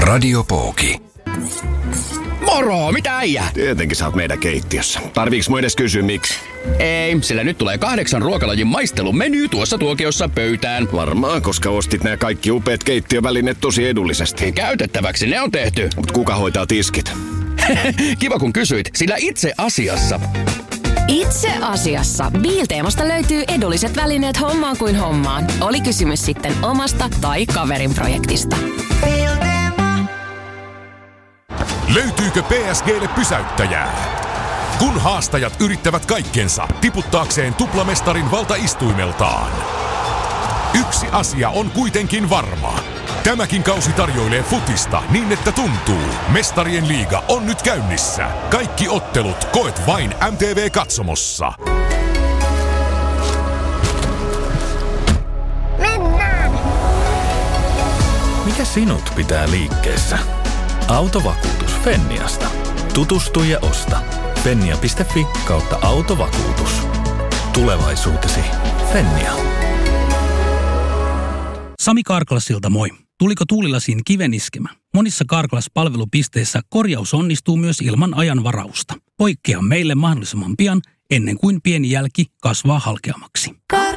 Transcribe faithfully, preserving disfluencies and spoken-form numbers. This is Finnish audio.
Radio Pooki. Moro, mitä äijä? Tietenkin sä oot meidän keittiössä. Tarviiks mun edes kysyä miksi? Ei, sillä nyt tulee kahdeksan ruokalajin maistelumeny tuossa tuokiossa pöytään. Varmaan, koska ostit nämä kaikki upeat keittiövälineet tosi edullisesti. Käytettäväksi ne on tehty. Mut kuka hoitaa tiskit? Kiva kun kysyit, sillä itse asiassa... Itse asiassa Bilteemasta löytyy edulliset välineet hommaan kuin hommaan. Oli kysymys sitten omasta tai kaverin projektista. Löytyykö P S G:lle pysäyttäjää? Kun haastajat yrittävät kaikkensa tiputtaakseen tuplamestarin valtaistuimeltaan. Yksi asia on kuitenkin varma. Tämäkin kausi tarjoilee futista niin, että tuntuu. Mestarien liiga on nyt käynnissä. Kaikki ottelut koet vain M T V-katsomossa. Mennään! Mikä sinut pitää liikkeessä? Autovakuutus Fenniasta. Tutustu ja osta. Fennia piste fi kautta autovakuutus. Tulevaisuutesi. Fennia. Sami Karklasilta moi. Tuliko tuulilasiin kiven iskemä? Monissa Karklas-palvelupisteissä korjaus onnistuu myös ilman ajanvarausta. Poikkea meille mahdollisimman pian, ennen kuin pieni jälki kasvaa halkeamaksi.